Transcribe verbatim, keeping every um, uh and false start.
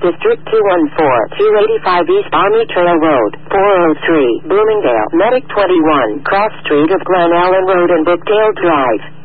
District two one four, two eighty-five East Army Trail Road, four oh three, Bloomingdale. Medic twenty-one, Cross Street of Glen Ellen Road and Brookdale Drive.